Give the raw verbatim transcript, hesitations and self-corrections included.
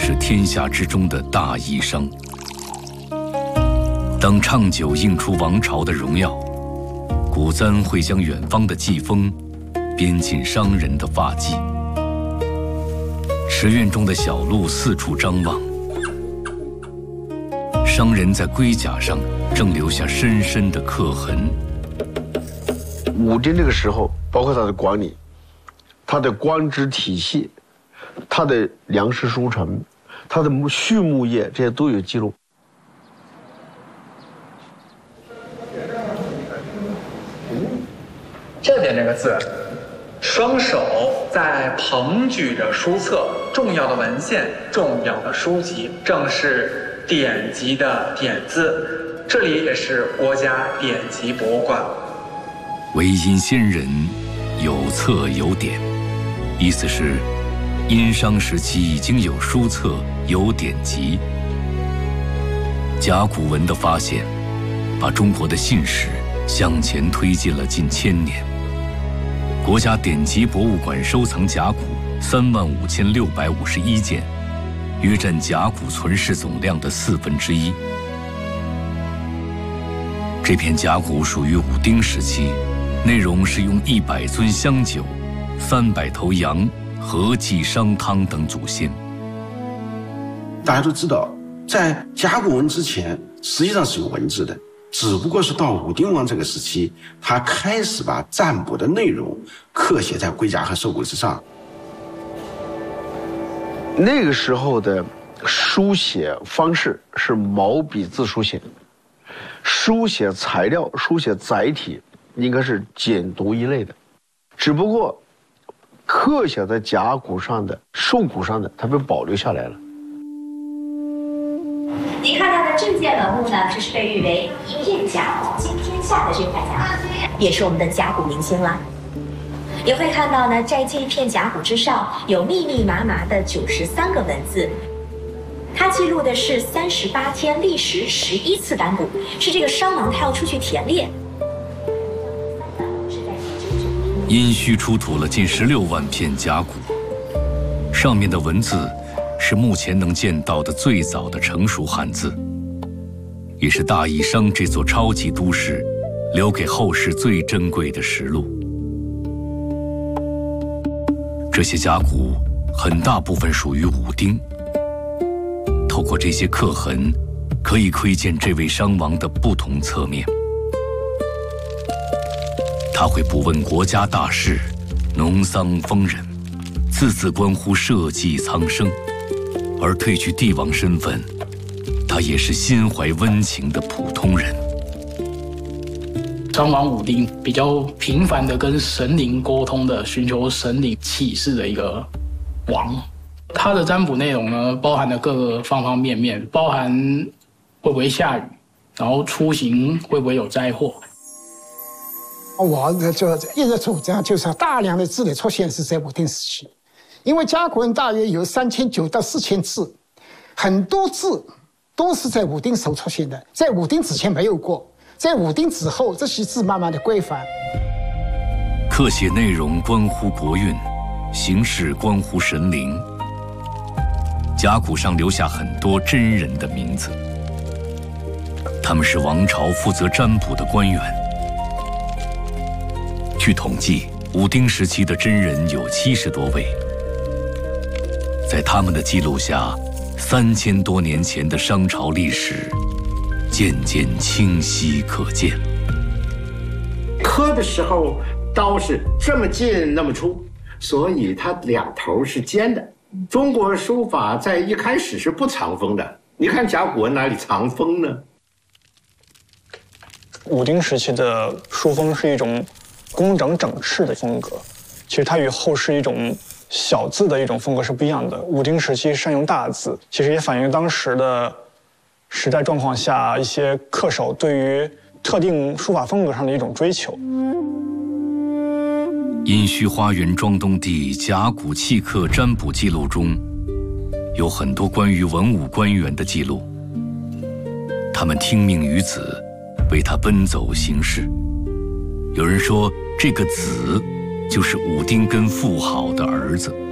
是天下之中的大衣商。当唱酒映出王朝的荣耀，古簪会将远方的季风编进商人的发髻。池院中的小路四处张望，商人在龟甲上正留下深深的刻痕。 武丁这个时候，包括他的管理、他的官职体系、他的粮食收成、他的畜牧业，这些都有记录。 这边这个字，双手在捧举着书册，重要的文献、重要的书籍，正是典籍的典字。这里也是国家典籍博物馆。 唯因先人有册有典，意思是殷商时期已经有书册有典籍。甲骨文的发现，把中国的信史向前推进了近千年。国家典籍博物馆收藏甲骨三万五千六百五十一件，约占甲骨存世总量的四分之一。这片甲骨属于武丁时期，内容是用一百尊香酒、三百头羊合祭商汤等祖先。 大家都知道，在甲骨文之前，实际上是有文字的。只不过是到武丁王这个时期，他开始把占卜的内容刻写在龟甲和兽骨之上。 那个时候的书写方式是毛笔字书写，书写材料、书写载体应该是简牍一类的，只不过刻写在甲骨上的、兽骨上的，它被保留下来了。 您看到的这件文物呢，这是被誉为一片甲骨惊天下的这块甲骨，也是我们的甲骨明星了。也会看到呢，在这一片甲骨之上有密密麻麻的九十三个文字，它记录的是三十八天历时十一次占卜，是这个商王他要出去田猎。 殷墟出土了近十六万片甲骨，上面的文字是目前能见到的最早的成熟汉字，也是大邑商这座超级都市留给后世最珍贵的实录。这些甲骨很大部分属于武丁，透过这些刻痕，可以窥见这位商王的不同侧面。他会不问国家大事、农桑丰稔，字字关乎社稷苍生。而褪去帝王身份，他也是心怀温情的普通人。 商王武丁比较频繁的跟神灵沟通的，寻求神灵启示的一个王。他的占卜内容呢，包含了各个方方面面，包含会不会下雨，然后出行会不会有灾祸。 我就一直主张，就是大量的字的出现是在武丁时期。因为甲骨文大约有三千九到四千字，很多字都是在武丁时候出现的，在武丁之前没有过，在武丁之后，这些字慢慢的规范。 刻写内容关乎国运，形式关乎神灵。甲骨上留下很多真人的名字，他们是王朝负责占卜的官员。据统计，武丁时期的真人有七十多位。在他们的记录下，三千多年前的商朝历史渐渐清晰可见。 刻的时候刀是这么进那么出，所以它两头是尖的。中国书法在一开始是不藏锋的，你看甲骨文哪里藏锋呢？ 武丁时期的书风是一种工整整饬的风格，其实它与后世一种小字的一种风格是不一样的。武丁时期善用大字，其实也反映当时的时代状况下一些恪守对于特定书法风格上的一种追求。 殷墟花园庄东地甲骨契刻占卜记录中，有很多关于文武官员的记录。他们听命于子，为他奔走行事。有人说，这个子就是武丁跟妇好的儿子。